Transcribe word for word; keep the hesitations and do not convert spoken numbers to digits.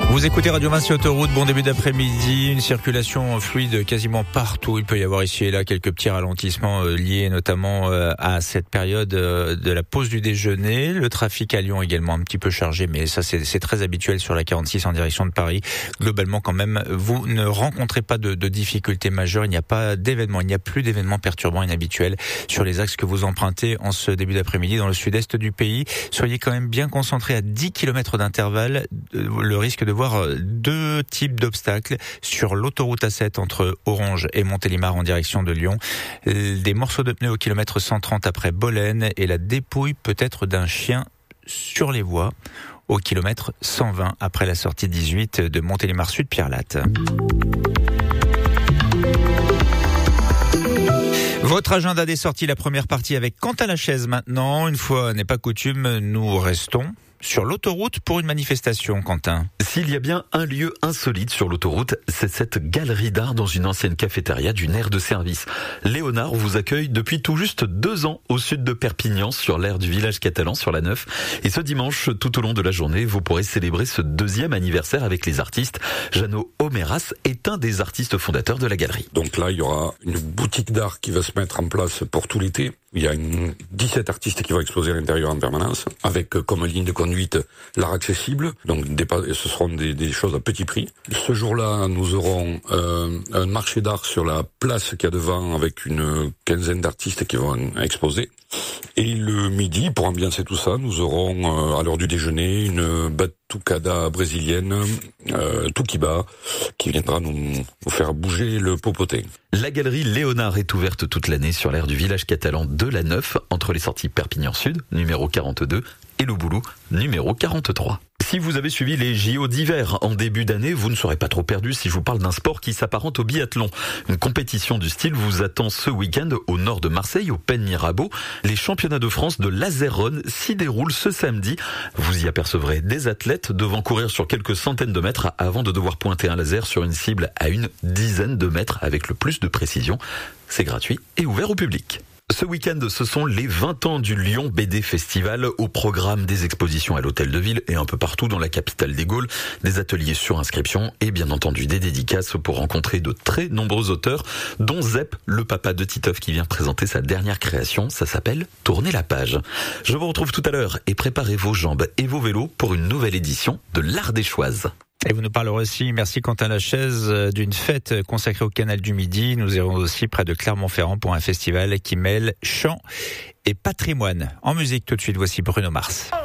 Vous écoutez Radio Vinci Autoroute, bon début d'après-midi, une circulation fluide quasiment partout. Il peut y avoir ici et là quelques petits ralentissements liés notamment à cette période de la pause du déjeuner. Le trafic à Lyon également un petit peu chargé, mais ça c'est, c'est très habituel sur la quarante-six en direction de Paris. Globalement quand même, vous ne rencontrez pas de, de difficultés majeures, il n'y a pas d'événements, il n'y a plus d'événements perturbants inhabituels sur les axes que vous empruntez en ce début d'après-midi dans le sud-est du pays. Soyez quand même bien concentrés à dix kilomètres d'intervalle, le risque de voir deux types d'obstacles sur l'autoroute A sept entre Orange et Montélimar en direction de Lyon. Des morceaux de pneus au kilomètre cent trente après Bolène et la dépouille peut-être d'un chien sur les voies au kilomètre cent vingt après la sortie dix-huit de Montélimar Sud Pierre-Latte. Votre agenda des sorties, la première partie avec Quentin Lachaise maintenant. Une fois n'est pas coutume, nous restons sur l'autoroute pour une manifestation, Quentin. S'il y a bien un lieu insolite sur l'autoroute, c'est cette galerie d'art dans une ancienne cafétéria d'une aire de service. Léonard vous accueille depuis tout juste deux ans au sud de Perpignan, sur l'aire du village catalan, sur la Neuf. Et ce dimanche, tout au long de la journée, vous pourrez célébrer ce deuxième anniversaire avec les artistes. Jeannot Omeras est un des artistes fondateurs de la galerie. Donc là, il y aura une boutique d'art qui va se mettre en place pour tout l'été. Il y a une, dix-sept artistes qui vont exposer à l'intérieur en permanence, avec comme ligne de conduite l'art accessible. Donc des, ce seront des, des choses à petit prix. Ce jour-là, nous aurons euh, un marché d'art sur la place qu'il y a devant, avec une quinzaine d'artistes qui vont exposer. Et le midi, pour ambiancer tout ça, nous aurons euh, à l'heure du déjeuner une batucada brésilienne, euh, Tukiba, qui viendra nous, nous faire bouger le popotin. La galerie Léonard est ouverte toute l'année sur l'aire du village catalan de la Neuf, entre les sorties Perpignan Sud, numéro quarante-deux, et Louboulou, numéro quarante-trois. Si vous avez suivi les J O d'hiver en début d'année, vous ne serez pas trop perdu si je vous parle d'un sport qui s'apparente au biathlon. Une compétition du style vous attend ce week-end au nord de Marseille, au Pen Mirabeau. Les championnats de France de laser run s'y déroulent ce samedi. Vous y apercevrez des athlètes devant courir sur quelques centaines de mètres avant de devoir pointer un laser sur une cible à une dizaine de mètres avec le plus de précision. C'est gratuit et ouvert au public. Ce week-end, ce sont les vingt ans du Lyon B D Festival, au programme des expositions à l'Hôtel de Ville et un peu partout dans la capitale des Gaules, des ateliers sur inscription et bien entendu des dédicaces pour rencontrer de très nombreux auteurs, dont Zep, le papa de Titeuf, qui vient présenter sa dernière création. Ça s'appelle Tourner la page. Je vous retrouve tout à l'heure et préparez vos jambes et vos vélos pour une nouvelle édition de l'Ardéchoise. Et vous nous parlerez aussi, merci Quentin Lachaise, d'une fête consacrée au Canal du Midi. Nous irons aussi près de Clermont-Ferrand pour un festival qui mêle chant et patrimoine. En musique tout de suite, voici Bruno Mars.